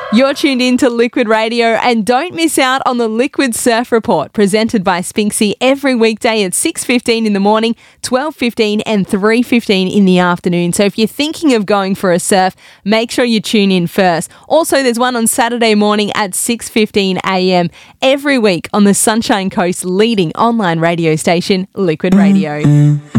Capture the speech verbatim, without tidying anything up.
You're tuned in to Liquid Radio, and don't miss out on the Liquid Surf Report presented by Spinksy every weekday at six fifteen in the morning, twelve fifteen and three fifteen in the afternoon. So if you're thinking of going for a surf, make sure you tune in first. Also, there's one on Saturday morning at six fifteen a m every week on the Sunshine Coast's leading online radio station, Liquid Radio.